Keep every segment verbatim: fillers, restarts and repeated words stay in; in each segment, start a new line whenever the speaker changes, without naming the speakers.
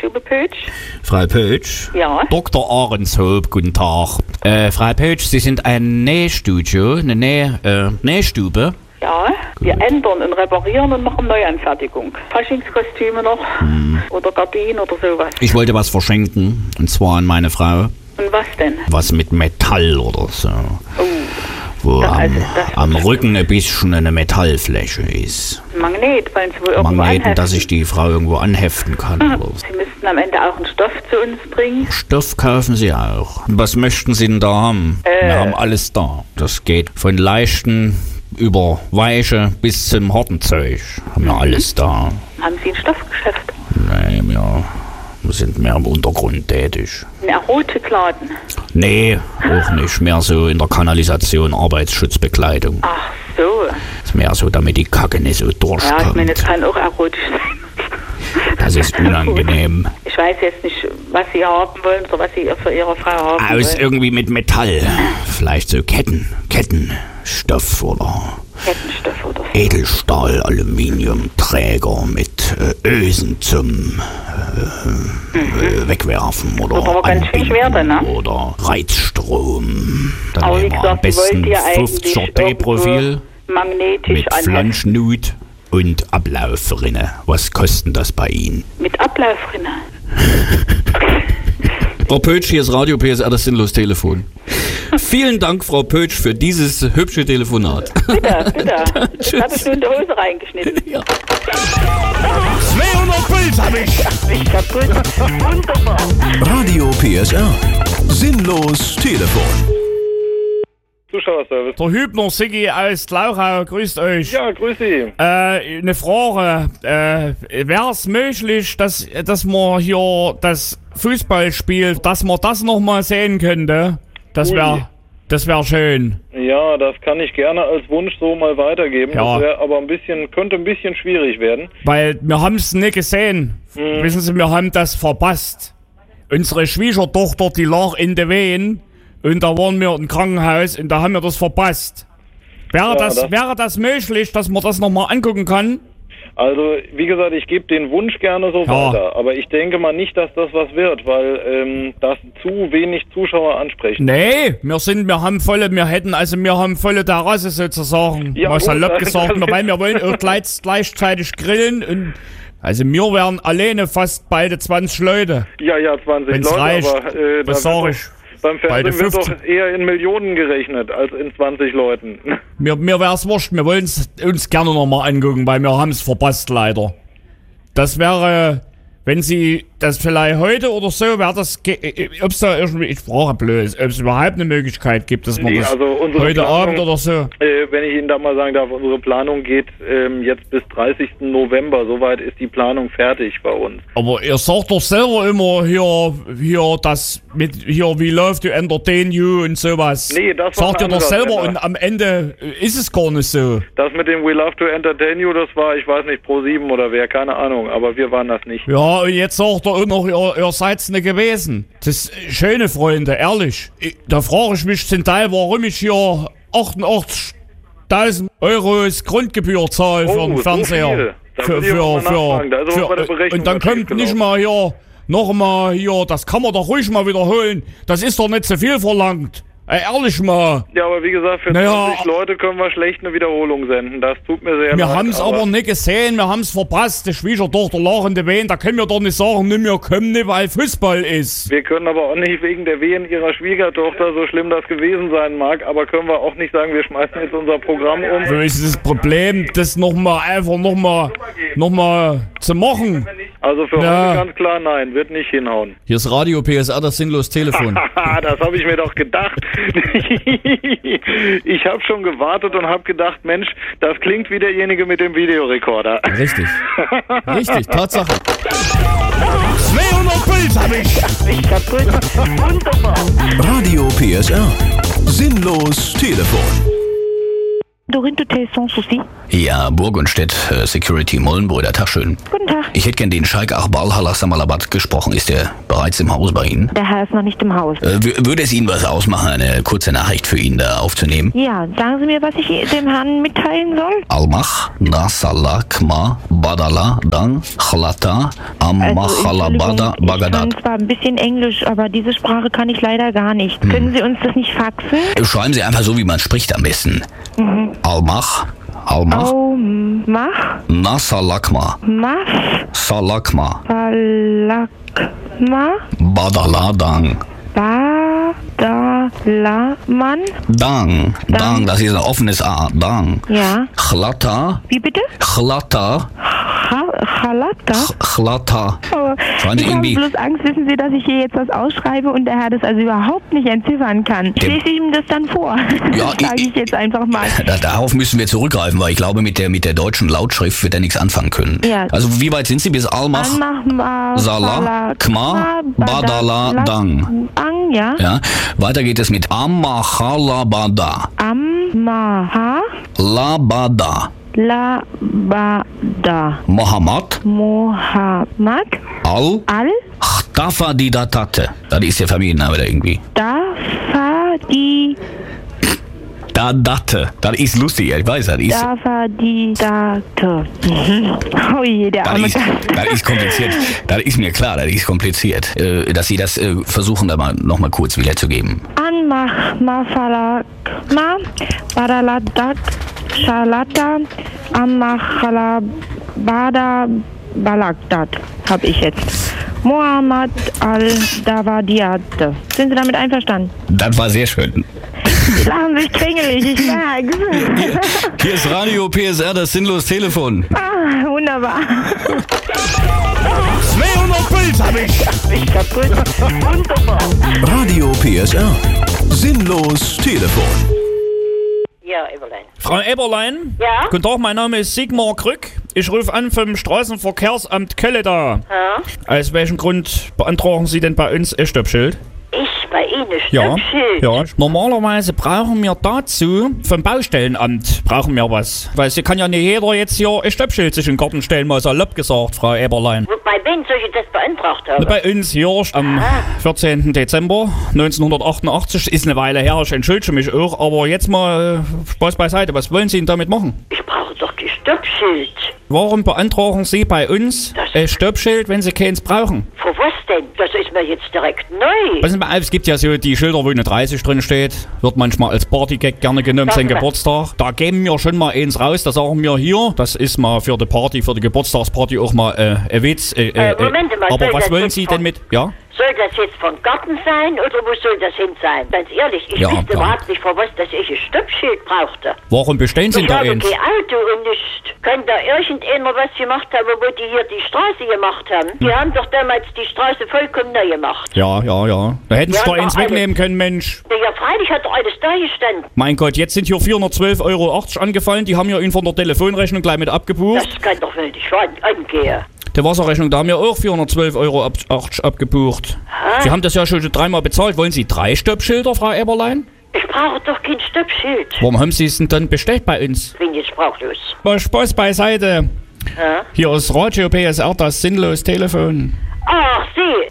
Sprechstube Pötsch.
Frau Pötsch?
Ja.
Doktor Ahrenshoop, guten Tag. Äh, Frau Pötsch, Sie sind ein Nähstudio, eine Näh, äh, Nähstube?
Ja, wir ändern und reparieren und machen Neuanfertigung. Faschingskostüme noch hm. oder Gardinen oder sowas.
Ich wollte was verschenken, und zwar an meine Frau.
Und was denn?
Was mit Metall oder so.
Oh.
Wo
Das,
am,
also, das
am Rücken ein bisschen eine Metallfläche ist.
Magnet, wollen Sie wohl irgendwo
Magneten,
anheften?
dass ich die Frau irgendwo anheften kann.
Hm.
Oder so.
Sie müssten am Ende auch einen Stoff zu uns bringen.
Stoff kaufen Sie auch. Was möchten Sie denn da haben?
Äh.
Wir haben alles da. Das geht von leichten über weiche bis zum harten Zeug. Haben wir alles da.
Haben Sie ein Stoffgeschäft?
Nee, wir, wir sind mehr im Untergrund tätig.
Ein Erotikladen?
Nee, auch nicht. Mehr so in der Kanalisation, Arbeitsschutzbekleidung.
Ach so.
Ist mehr so, damit die Kacke nicht so durchkommt.
Ja, ich meine, es kann auch erotisch sein.
Das ist unangenehm.
Ich weiß jetzt nicht, was Sie haben wollen oder was Sie für Ihre Frau haben
Aus
wollen.
irgendwie mit Metall. Vielleicht so Ketten, Kettenstoff oder
Kettenstoff oder so.
Edelstahl, Aluminiumträger mit äh, Ösen zum äh, äh, Wegwerfen oder
Das ist aber ganz schön schwer dann, ne?
oder Reizstrom. Dann
Aber wie
nehmen wir am
gesagt, Sie wollten
besten
ja eigentlich
fünfziger D-Profil
magnetisch
mit
anheften.
Flanschnut und Ablaufrinne. Was kostet das bei Ihnen?
Mit Ablaufrinne.
Frau Pötsch, hier ist Radio P S R, das sinnlos Telefon. Vielen Dank, Frau Pötsch, für dieses hübsche Telefonat.
Bitte, bitte. Das habe ich nur in die Hose reingeschnitten.
Ja.
zweihundert Puls hab ich.
Ich kaputt. Wunderbar.
Radio P S R. Sinnlos Telefon.
Zuschauerservice.
Der Hübner Siggi aus Glauchau, grüßt euch.
Ja, grüß Sie.
Äh, eine Frage. Äh, wäre es möglich, dass, dass man hier das Fußballspiel, dass man das nochmal sehen könnte? Das wäre das wär schön.
Ja, das kann ich gerne als Wunsch so mal weitergeben.
Ja.
Das wäre aber ein bisschen, könnte ein bisschen schwierig werden.
Weil wir haben es nicht gesehen.
Mhm.
Wissen Sie, wir haben das verpasst. Unsere Schwiegertochter, die lag in den Wehen. Und da waren wir im Krankenhaus und da haben wir das verpasst. Wäre,
Ja,
das,
das-
wäre das möglich, dass man das nochmal angucken kann?
Also, wie gesagt, ich gebe den Wunsch gerne so
Ja.
weiter. Aber ich denke mal nicht, dass das was wird, weil ähm, das zu wenig Zuschauer ansprechen.
Nee, wir sind, wir haben volle, wir hätten, also wir haben volle Terrasse sozusagen.
Ja,
Mal
gut,
salopp
das-
gesagt,
das-
wir, weil wir wollen auch gleich, gleichzeitig grillen und, also wir wären alleine fast beide zwanzig Leute.
Ja, ja, zwanzig
Wenn's
Leute,
reicht,
aber äh,
was
da
sag
wird
ich?
doch- beim
Beide
Fernsehen wird
fünfzig.
doch eher in Millionen gerechnet als in zwanzig Leuten.
Mir, mir wär's wurscht, wir wollen es uns gerne nochmal angucken, weil wir haben es verpasst leider. Das wäre, wenn Sie das vielleicht heute oder so, wäre das, ob es da irgendwie, ich frage bloß, ob es überhaupt eine Möglichkeit gibt, dass man
Nee,
das
also unsere
heute
Planung-
Abend oder so.
Äh, wenn ich Ihnen da mal sagen darf, unsere Planung geht ähm, jetzt bis dreißigsten November. Soweit ist die Planung fertig bei uns.
Aber ihr sagt doch selber immer hier, hier das mit, hier, wie läuft you entertain you und sowas.
Nee, das war
sagt ihr
ein
doch
anderer
selber
Sender.
und am Ende ist es gar nicht so.
Das mit dem We Love to Entertain You, das war, ich weiß nicht, Pro sieben oder wer, keine Ahnung, aber wir waren das nicht.
Ja, und jetzt sagt er auch noch, ihr, ihr seid's nicht gewesen. Das ist schöne Freunde, ehrlich. Ich, da frage ich mich zum Teil, warum ich hier achtundachtzigtausend Euro Grundgebühr zahle für
Oh,
den
so
Fernseher.
viel. Da
Für,
muss ich auch
für,
mal nachfragen. Da ist
für,
aber bei der
für,
Berechnung
und dann
was
kommt nicht
schiefgelaufen.
mal hier, noch mal hier, das kann man doch ruhig mal wiederholen. Das ist doch nicht zu viel verlangt. Ey, ehrlich mal.
Ja, aber wie gesagt, für
Naja,
zwanzig Leute können wir schlecht eine Wiederholung senden. Das tut mir sehr
Wir
leid.
haben es aber nicht gesehen, wir haben es verpasst. Die Schwiegertochter lag in den Wehen, da können wir doch nicht sagen, nimm wir kommen nicht, weil Fußball ist.
Wir können aber auch nicht wegen der Wehen ihrer Schwiegertochter, so schlimm das gewesen sein mag, aber können wir auch nicht sagen, wir schmeißen jetzt unser Programm um.
So ist das Problem, das nochmal einfach nochmal noch mal zu machen.
Also für
Ja.
heute ganz klar nein, wird nicht hinhauen.
Hier ist Radio P S R, das sinnlos Telefon.
Haha, das habe ich mir doch gedacht. Ich habe schon gewartet und habe gedacht, Mensch, das klingt wie derjenige mit dem Videorekorder.
Richtig. Richtig, Tatsache.
zweihundert Puls hab ich.
Ich kaputt. Wunderbar.
Radio P S R. Sinnlos Telefon.
Dorine Dutel sans souci.
Ja, Burg und Stedt, äh, Security Mollenbrüder, Tag schön.
Guten Tag.
Ich hätte gern den Scheik Achbal Halassamalabat gesprochen. Ist der bereits im Haus bei Ihnen?
Der Herr ist noch nicht im Haus.
Äh, w- würde es Ihnen was ausmachen, eine kurze Nachricht für ihn da aufzunehmen?
Ja, sagen Sie mir, was ich dem Herrn mitteilen soll?
Almach, Nasalakma, Badala, Dan, Chlata,
Also, ich
Bagadat.
kann zwar ein bisschen Englisch, aber diese Sprache kann ich leider gar nicht. Hm. Können Sie uns das nicht faxen?
Schreiben Sie einfach so, wie man spricht am besten. Mhm. Almach. Almach.
Almach.
Na Salakma.
Maf.
Salakma.
Salakma.
Badaladang.
Badalaman.
Dang. Dang, das ist ein offenes A. Dang.
Ja.
Chlata.
Wie bitte?
Chlata.
Chalata?
Chlata.
Oh,
Schreiben Sie
ich habe
irgendwie.
bloß Angst, wissen Sie, dass ich hier jetzt was ausschreibe und der Herr das also überhaupt nicht entziffern kann. Ich lese ihm das dann vor.
Ja,
das sage ich jetzt einfach mal.
Da, darauf müssen wir zurückgreifen, weil ich glaube, mit der, mit der deutschen Lautschrift wird er nichts anfangen können.
Ja.
Also wie weit sind Sie bis Almach?
Almach,
Sala, Kma, Badala, Dang.
Dang, ja.
Ja. Weiter geht es mit Amachalabada.
Ammaha.
Labada.
Labada.
Mohammed.
Mohammed.
Al.
Al.
Tafadidatate. Das ist der Familienname da irgendwie.
Dafadi.
Dadate. Das ist lustig, ich weiß, das ist.
Dafadidate. Oh je, der
Das
arme
ist, das ist kompliziert. Das ist mir klar, das ist kompliziert. Äh, dass Sie das äh, versuchen, da mal nochmal kurz wiederzugeben.
Anmach, Mafalakma, Badaladak, Shalata, Amachala, Bada, Balagdat, hab ich jetzt. Mohammed al-Davadiate. Sind Sie damit einverstanden?
Das war sehr schön.
Sie lachen sich kringelig, ich merk's.
Hier ist Radio P S R, das sinnlos Telefon.
Ah, wunderbar.
zweihundert Puls hab ich.
Ich kaputt. Wunderbar.
Radio P S R, sinnlos Telefon.
Ja, Eberlein.
Frau Eberlein?
Ja?
Guten Tag, mein Name ist Sigmar Krück. Ich rufe an vom Straßenverkehrsamt Kölle da.
Ja?
Aus welchem Grund beantragen Sie denn bei uns ein Stoppschild?
Ich bei Ihnen
Ja,
Stoppschild.
ja. Normalerweise brauchen wir dazu vom Baustellenamt brauchen wir was. Weil sie kann ja nicht jeder jetzt hier ein Stoppschild sich in den Garten stellen, mal salopp gesagt, Frau Eberlein.
Wo, bei wem soll ich das beantragt haben?
Bei uns hier am vierzehnten Dezember neunzehnhundertachtundachtzig, ist eine Weile her, ich entschuldige mich auch, aber jetzt mal äh, Spaß beiseite, was wollen Sie denn damit machen?
Ich brauche doch die Stoppschild.
Warum beantragen Sie bei uns
Das-
ein Stoppschild, wenn Sie keins brauchen?
Für was denn? Das ist mir jetzt direkt neu.
Passen Sie mal auf, es gibt ja so die Schilder, wo eine dreißig drin steht, wird manchmal als Partygag gerne genommen,
Sag
sein
mal.
Geburtstag. Da geben wir schon mal eins raus, da sagen wir hier, das ist mal für die Party, für die Geburtstagsparty auch mal äh, ein Witz. Äh,
Äh,
äh,
Moment mal,
aber
soll
was
das
wollen
jetzt
Sie
von-
denn mit, ja?
Soll das jetzt vom Garten sein oder wo soll das hin sein? Ganz ehrlich, ich
Ja,
wüsste
klar.
überhaupt nicht, für was dass ich ein Stoppschild brauchte.
Warum bestellen Sie
Ich
da
habe
eins?
kein Auto und nicht. Kann da irgendeiner was gemacht haben, wo die hier die Straße gemacht haben? Die
Hm.
haben doch damals die Straße vollkommen neu gemacht.
Ja, ja, ja. Da hätten Sie
Ja,
doch
doch
eins
alles.
wegnehmen können, Mensch.
Ja, freilich hat doch alles da gestanden.
Mein Gott, jetzt sind hier vierhundertzwölf Euro achtzig angefallen, die haben ja ihn von der Telefonrechnung gleich mit abgebucht.
Das kann doch wohl nicht wahr- angehen.
Der Wasserrechnung, da haben wir auch vierhundertzwölf Euro ab, achtzig abgebucht. Sie haben das ja schon dreimal bezahlt. Wollen Sie drei Stoppschilder, Frau Eberlein?
Ich brauche doch kein Stoppschild.
Warum haben Sie es denn dann bestellt bei uns?
Bin jetzt sprachlos.
Mal Spaß beiseite.
Ja?
Hier ist Radio P S R, das sinnlos Telefon.
Ach, Sie.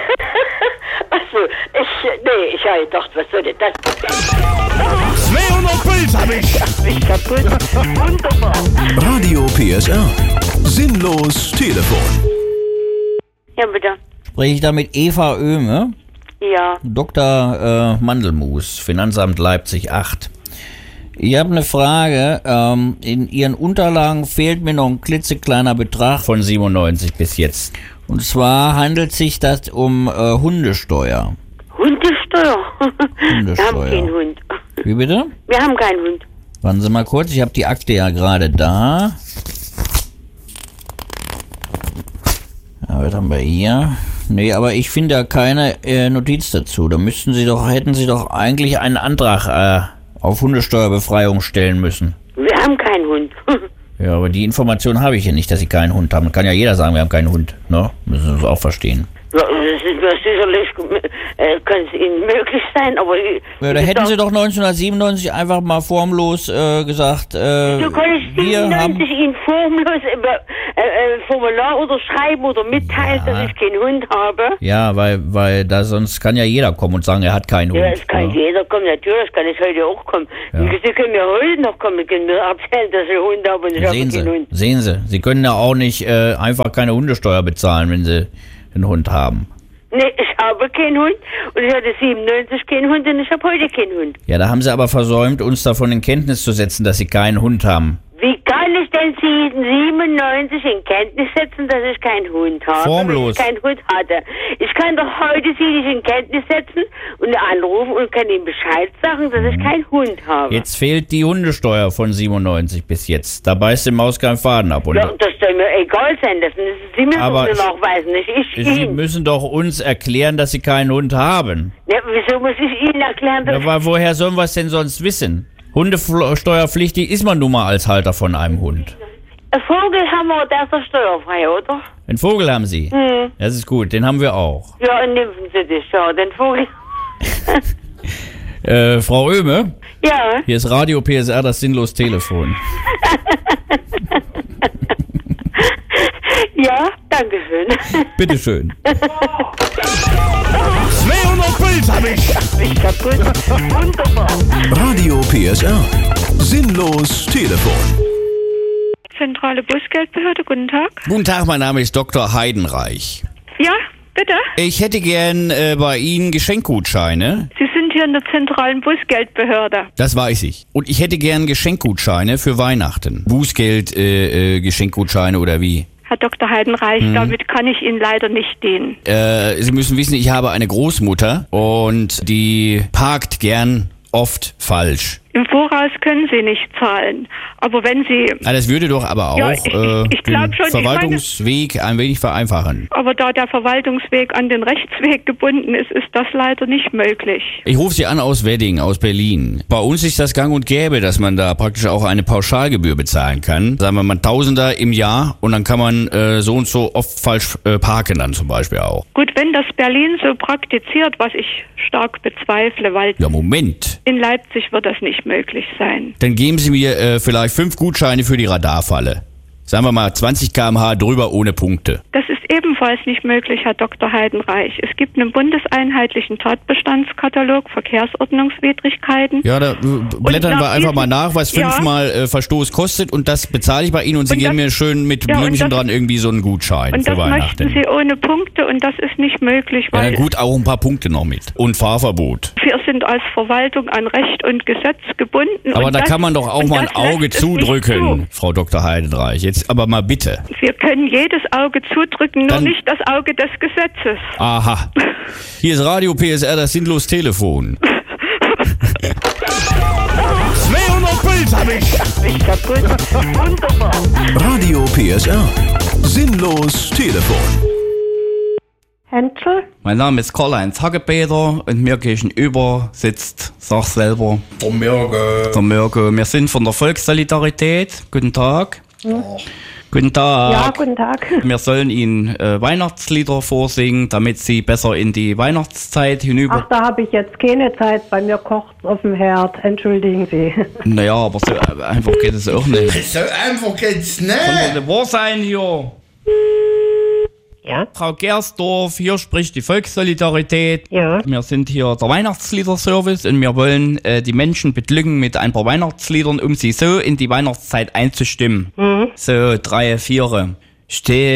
Achso, ich, nee, ich habe gedacht, was soll denn das?
zweihundert Puls hab ich.
Ich kaputt. Wunderbar.
Radio P S R, sinnlos Telefon.
Ja, bitte.
Spreche ich da mit Eva Oehme?
Ja.
Doktor äh, Mandelmus, Finanzamt Leipzig acht. Ich habe eine Frage. Ähm, in Ihren Unterlagen fehlt mir noch ein klitzekleiner Betrag von siebenundneunzig bis jetzt. Und zwar handelt sich das um äh, Hundesteuer.
Hundesteuer?
Hundesteuer.
Wir haben keinen Hund.
Wie bitte?
Wir haben keinen Hund.
Warten Sie mal kurz, ich habe die Akte ja gerade da. Ja, was haben wir hier? Nee, aber ich finde ja keine äh, Notiz dazu. Da müssten Sie doch, hätten Sie doch eigentlich einen Antrag äh, auf Hundesteuerbefreiung stellen müssen.
Wir haben keinen Hund.
Ja, aber die Information habe ich hier nicht, dass Sie keinen Hund haben. Kann ja jeder sagen, wir haben keinen Hund. Ne? Müssen Sie das auch verstehen.
Ja, das ist mir sicherlich, äh, kann es Ihnen möglich sein, aber...
Ja, da hätten Sie doch neunzehnhundertsiebenundneunzig einfach mal formlos äh, gesagt, äh,
so kann ich
wir haben...
Ihnen formlos über, äh, äh, Formular unterschreiben oder mitteilen,
Ja.
dass ich keinen Hund habe.
Ja, weil, weil da sonst kann ja jeder kommen und sagen, er hat keinen
Ja,
Hund.
es kann
ja.
jeder kommen, natürlich kann ich heute auch kommen.
Ja.
Sie können mir heute noch kommen, Sie können mir erzählen, dass ich einen Hund habe und ich habe
Sehen
keinen
Sie,
Hund.
sehen Sie, Sie können ja auch nicht äh, einfach keine Hundesteuer bezahlen, wenn Sie einen Hund haben.
Nee, ich habe keinen Hund und ich hatte siebenundneunzig keinen Hund und ich habe heute keinen Hund.
Ja, da haben Sie aber versäumt, uns davon in Kenntnis zu setzen, dass Sie keinen Hund haben.
Wie kann ich denn Sie siebenundneunzig in Kenntnis setzen, dass ich keinen Hund habe?
Formlos.
Wenn ich keinen Hund hatte. Ich kann doch heute Sie nicht in Kenntnis setzen und anrufen und kann Ihnen Bescheid sagen, dass ich keinen Hund habe.
Jetzt fehlt die Hundesteuer von siebenundneunzig bis jetzt. Da beißt die Maus keinen Faden ab. Und
Ja, das soll mir egal sein. Das müssen Sie mir
Aber
doch nachweisen, nicht ich
Sie
Ihnen.
müssen doch uns erklären, dass Sie keinen Hund haben.
Ja, wieso muss ich Ihnen erklären, dass
Ja, weil woher sollen wir es denn sonst wissen? Hundesteuerpflichtig ist man nun mal als Halter von einem Hund.
ein Vogel haben wir, der ist doch steuerfrei, oder?
Einen Vogel haben Sie?
Hm.
Das ist gut, den haben wir auch.
Ja, und nehmen Sie das, ja, den Vogel.
Äh, Frau Oehme,
Ja,
hier ist Radio P S R, das sinnlos Telefon.
ja, danke schön.
Bitteschön.
zweihundert Puls hab ich.
Ich kaputt. Wunderbar.
Radio P S R. Sinnlos Telefon.
Zentrale Busgeldbehörde, guten Tag.
Guten Tag, mein Name ist Doktor Heidenreich.
Ja, bitte?
Ich hätte gern äh, bei Ihnen Geschenkgutscheine.
Sie sind hier in der zentralen Busgeldbehörde.
Das weiß ich. Und ich hätte gern Geschenkgutscheine für Weihnachten. Bußgeld, äh, äh, Geschenkgutscheine oder wie?
Herr Doktor Heidenreich,
Mhm.
damit kann ich Ihnen leider nicht dienen.
Äh, Sie müssen wissen, ich habe eine Großmutter und die parkt gern oft falsch.
Im Voraus können Sie nicht zahlen. Aber wenn Sie...
Ah, das würde doch aber auch
Ja, ich- ich-
äh,
ich glaub
den
schon, ich meine-
Verwaltungsweg ein wenig vereinfachen.
Aber da der Verwaltungsweg an den Rechtsweg gebunden ist, ist das leider nicht möglich.
Ich rufe Sie an aus Wedding, aus Berlin. Bei uns ist das gang und gäbe, dass man da praktisch auch eine Pauschalgebühr bezahlen kann. Sagen wir mal Tausender im Jahr und dann kann man äh, so und so oft falsch äh, parken dann zum Beispiel auch.
Gut, wenn das Berlin so praktiziert, was ich stark bezweifle, weil
Ja, Moment.
in Leipzig wird das nicht möglich sein.
Dann geben Sie mir äh, vielleicht fünf Gutscheine für die Radarfalle. Sagen wir mal zwanzig Kilometer pro Stunde drüber ohne Punkte.
Das ist ebenfalls nicht möglich, Herr Doktor Heidenreich. Es gibt einen bundeseinheitlichen Tatbestandskatalog Verkehrsordnungswidrigkeiten.
Ja, da äh, blättern
nach
wir einfach
diesem-
mal nach, was
Ja.
fünfmal äh, Verstoß kostet und das bezahle ich bei Ihnen und Sie
Und
geben
das-
mir schön mit
Ja, und
Blümchen
das-
dran irgendwie so einen Gutschein
Und
für
das
Weihnachten.
möchten Sie ohne Punkte und das ist nicht möglich,
Ja,
weil
na gut, auch ein paar Punkte noch mit. Und Fahrverbot.
wir sind als Verwaltung an Recht und Gesetz gebunden.
Aber
und
da
das,
kann man doch auch
und
mal ein
das
Auge
lässt es nicht
zudrücken, Frau Doktor Heidenreich. Jetzt aber mal bitte.
zu. Wir können jedes Auge zudrücken, nur
Dann-
nicht das Auge des Gesetzes.
Aha. Hier ist Radio P S R, das sinnlos Telefon.
zweihundert Puls hab ich.
Ich kaputt. Wunderbar.
Radio P S R. Sinnlos Telefon.
Henschel?
Mein Name ist Karl-Heinz Hagepeter und mir gegenüber sitzt, sag selber,
Der Mürge.
der Mürge. Wir sind von der Volkssolidarität. Guten Tag.
Hm.
Guten Tag.
Ja, guten Tag.
Wir sollen Ihnen äh, Weihnachtslieder vorsingen, damit Sie besser in die Weihnachtszeit hinüber...
Ach, da habe ich jetzt keine Zeit. Bei mir kocht auf dem Herd. Entschuldigen Sie.
Naja, aber so äh, einfach geht es auch nicht.
So einfach geht's
Kann
nicht.
doch nicht wahr sein hier.
Ja?
Frau Gersdorf, hier spricht die Volkssolidarität.
Ja.
Wir sind hier der Weihnachtsliederservice und wir wollen äh, die Menschen beglücken mit ein paar Weihnachtsliedern, um sie so in die Weihnachtszeit einzustimmen.
Mhm.
So, drei, vier. Steh